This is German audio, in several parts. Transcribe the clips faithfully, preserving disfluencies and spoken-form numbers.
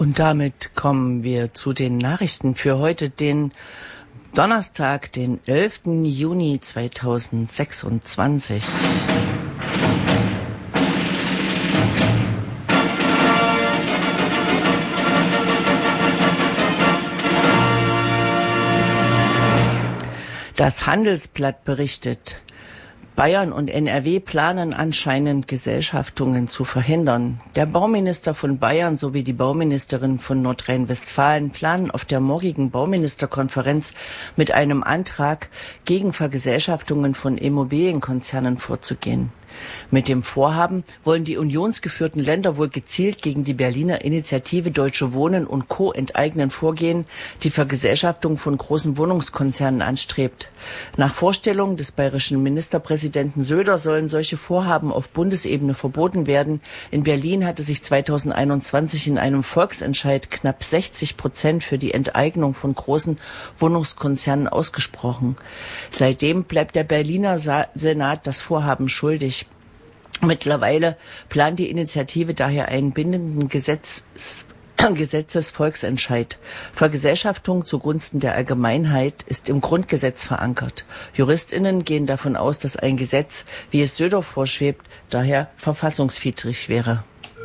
Und damit kommen wir zu den Nachrichten für heute, den Donnerstag, den elften Juni zweitausendsechsundzwanzig. Das Handelsblatt berichtet, Bayern und N R W planen anscheinend, Gesellschaftungen zu verhindern. Der Bauminister von Bayern sowie die Bauministerin von Nordrhein-Westfalen planen auf der morgigen Bauministerkonferenz mit einem Antrag gegen Vergesellschaftungen von Immobilienkonzernen vorzugehen. Mit dem Vorhaben wollen die unionsgeführten Länder wohl gezielt gegen die Berliner Initiative Deutsche Wohnen und Co. enteignen vorgehen, die Vergesellschaftung von großen Wohnungskonzernen anstrebt. Nach Vorstellung des bayerischen Ministerpräsidenten Söder sollen solche Vorhaben auf Bundesebene verboten werden. In Berlin hatte sich zweitausendeinundzwanzig in einem Volksentscheid knapp sechzig Prozent für die Enteignung von großen Wohnungskonzernen ausgesprochen. Seitdem bleibt der Berliner Senat das Vorhaben schuldig. Mittlerweile plant die Initiative daher einen bindenden Gesetz, Gesetzesvolksentscheid. Vergesellschaftung zugunsten der Allgemeinheit ist im Grundgesetz verankert. JuristInnen gehen davon aus, dass ein Gesetz, wie es Söder vorschwebt, daher verfassungswidrig wäre.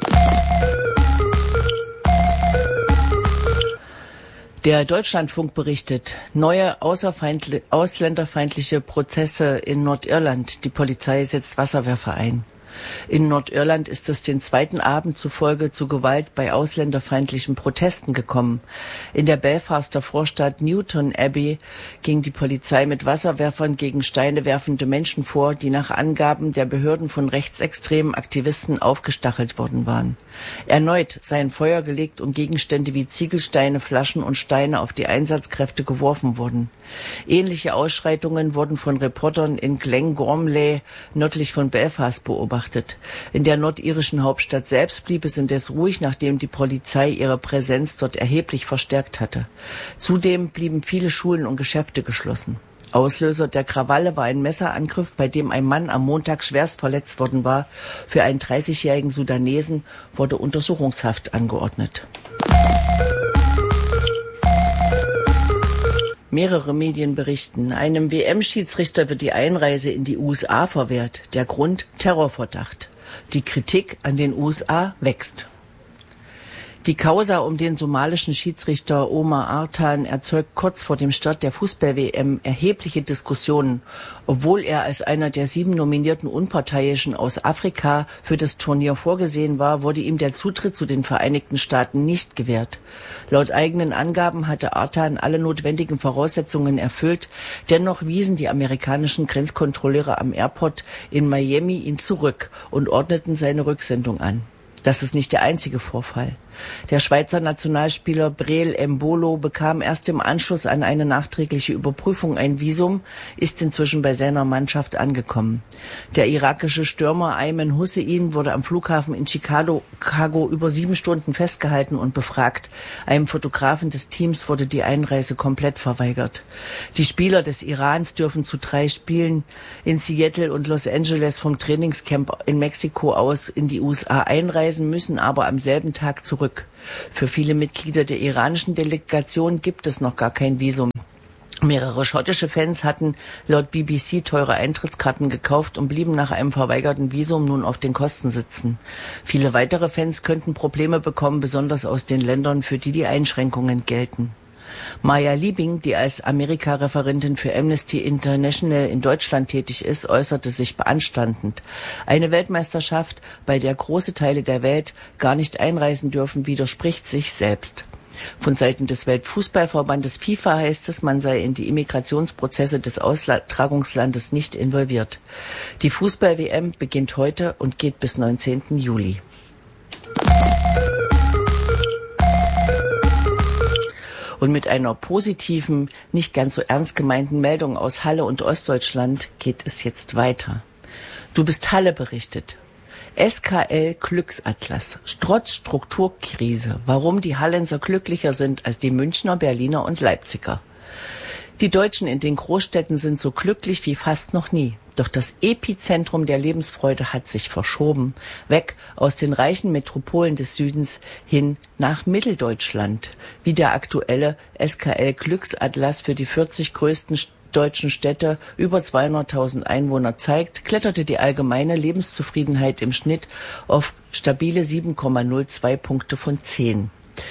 Der Deutschlandfunk berichtet, neue ausländerfeindliche Prozesse in Nordirland. Die Polizei setzt Wasserwerfer ein. In Nordirland ist es den zweiten Abend zufolge zu Gewalt bei ausländerfeindlichen Protesten gekommen. In der Belfaster Vorstadt Newton Abbey ging die Polizei mit Wasserwerfern gegen Steine werfende Menschen vor, die nach Angaben der Behörden von rechtsextremen Aktivisten aufgestachelt worden waren. Erneut seien Feuer gelegt und Gegenstände wie Ziegelsteine, Flaschen und Steine auf die Einsatzkräfte geworfen wurden. Ähnliche Ausschreitungen wurden von Reportern in Glengormley nördlich von Belfast beobachtet. In der nordirischen Hauptstadt selbst blieb es indes ruhig, nachdem die Polizei ihre Präsenz dort erheblich verstärkt hatte. Zudem blieben viele Schulen und Geschäfte geschlossen. Auslöser der Krawalle war ein Messerangriff, bei dem ein Mann am Montag schwerst verletzt worden war. Für einen dreißigjährigen Sudanesen wurde Untersuchungshaft angeordnet. Mehrere Medien berichten, einem W M-Schiedsrichter wird die Einreise in die U S A verwehrt. Der Grund: Terrorverdacht. Die Kritik an den U S A wächst. Die Causa um den somalischen Schiedsrichter Omar Artan erzeugt kurz vor dem Start der Fußball-W M erhebliche Diskussionen. Obwohl er als einer der sieben nominierten Unparteiischen aus Afrika für das Turnier vorgesehen war, wurde ihm der Zutritt zu den Vereinigten Staaten nicht gewährt. Laut eigenen Angaben hatte Artan alle notwendigen Voraussetzungen erfüllt. Dennoch wiesen die amerikanischen Grenzkontrolleure am Airport in Miami ihn zurück und ordneten seine Rücksendung an. Das ist nicht der einzige Vorfall. Der Schweizer Nationalspieler Breel Embolo bekam erst im Anschluss an eine nachträgliche Überprüfung ein Visum, ist inzwischen bei seiner Mannschaft angekommen. Der irakische Stürmer Ayman Hussein wurde am Flughafen in Chicago über sieben Stunden festgehalten und befragt. Einem Fotografen des Teams wurde die Einreise komplett verweigert. Die Spieler des Irans dürfen zu drei Spielen in Seattle und Los Angeles vom Trainingscamp in Mexiko aus in die U S A einreisen, müssen aber am selben Tag zurück. Für viele Mitglieder der iranischen Delegation gibt es noch gar kein Visum. Mehrere schottische Fans hatten laut B B C teure Eintrittskarten gekauft und blieben nach einem verweigerten Visum nun auf den Kosten sitzen. Viele weitere Fans könnten Probleme bekommen, besonders aus den Ländern, für die die Einschränkungen gelten. Maja Liebing, die als Amerika-Referentin für Amnesty International in Deutschland tätig ist, äußerte sich beanstandend. Eine Weltmeisterschaft, bei der große Teile der Welt gar nicht einreisen dürfen, widerspricht sich selbst. Von Seiten des Weltfußballverbandes FIFA heißt es, man sei in die Immigrationsprozesse des Austragungslandes nicht involviert. Die Fußball-W M beginnt heute und geht bis neunzehnten Juli. Und mit einer positiven, nicht ganz so ernst gemeinten Meldung aus Halle und Ostdeutschland geht es jetzt weiter. Du bist Halle berichtet. S K L Glücksatlas. Trotz Strukturkrise. Warum die Hallenser glücklicher sind als die Münchner, Berliner und Leipziger. Die Deutschen in den Großstädten sind so glücklich wie fast noch nie. Doch das Epizentrum der Lebensfreude hat sich verschoben, weg aus den reichen Metropolen des Südens hin nach Mitteldeutschland, wie der aktuelle S K L-Glücksatlas für die vierzig größten deutschen Städte über zweihunderttausend Einwohner zeigt, kletterte die allgemeine Lebenszufriedenheit im Schnitt auf stabile sieben Komma null zwei Punkte von zehn.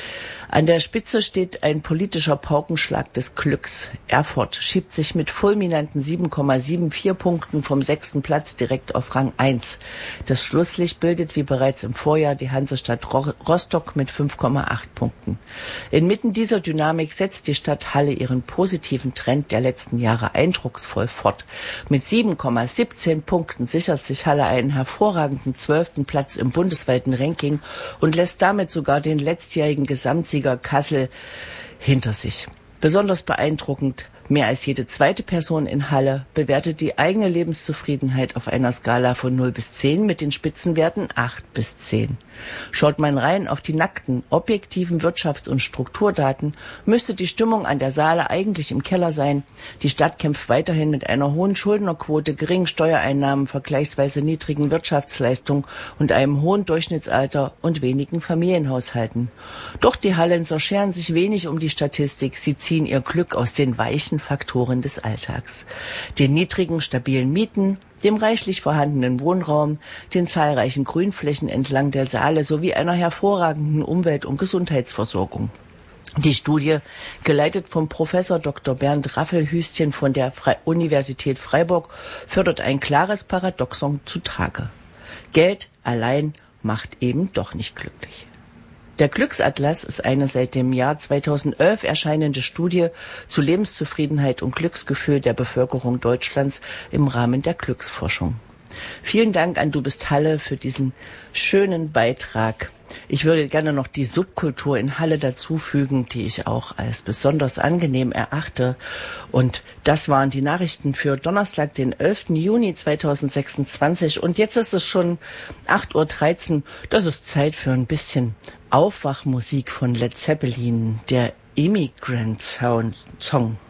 An der Spitze steht ein politischer Paukenschlag des Glücks. Erfurt schiebt sich mit fulminanten sieben Komma vierundsiebzig Punkten vom sechsten Platz direkt auf Rang eins. Das Schlusslicht bildet wie bereits im Vorjahr die Hansestadt Rostock mit fünf Komma acht Punkten. Inmitten dieser Dynamik setzt die Stadt Halle ihren positiven Trend der letzten Jahre eindrucksvoll fort. Mit sieben Komma siebzehn Punkten sichert sich Halle einen hervorragenden zwölften Platz im bundesweiten Ranking und lässt damit sogar den letztjährigen Gesamtsieger Kassel hinter sich. Besonders beeindruckend, mehr als jede zweite Person in Halle bewertet die eigene Lebenszufriedenheit auf einer Skala von null bis zehn mit den Spitzenwerten acht bis zehn. Schaut man rein auf die nackten, objektiven Wirtschafts- und Strukturdaten, müsste die Stimmung an der Saale eigentlich im Keller sein. Die Stadt kämpft weiterhin mit einer hohen Schuldnerquote, geringen Steuereinnahmen, vergleichsweise niedrigen Wirtschaftsleistungen und einem hohen Durchschnittsalter und wenigen Familienhaushalten. Doch die Hallenser scheren sich wenig um die Statistik, sie ziehen ihr Glück aus den weichen Faktoren des Alltags. Den niedrigen, stabilen Mieten, dem reichlich vorhandenen Wohnraum, den zahlreichen Grünflächen entlang der Saale sowie einer hervorragenden Umwelt- und Gesundheitsversorgung. Die Studie, geleitet vom Professor Doktor Bernd Raffelhüschen von der Fre- Universität Freiburg, fördert ein klares Paradoxon zutage. Geld allein macht eben doch nicht glücklich. Der Glücksatlas ist eine seit dem Jahr zweitausendelf erscheinende Studie zu Lebenszufriedenheit und Glücksgefühl der Bevölkerung Deutschlands im Rahmen der Glücksforschung. Vielen Dank an Du bist Halle für diesen schönen Beitrag. Ich würde gerne noch die Subkultur in Halle dazufügen, die ich auch als besonders angenehm erachte. Und das waren die Nachrichten für Donnerstag, den elften Juni zweitausendsechsundzwanzig. Und jetzt ist es schon acht Uhr dreizehn. Das ist Zeit für ein bisschen Aufwachmusik von Led Zeppelin, der Immigrant Sound Song.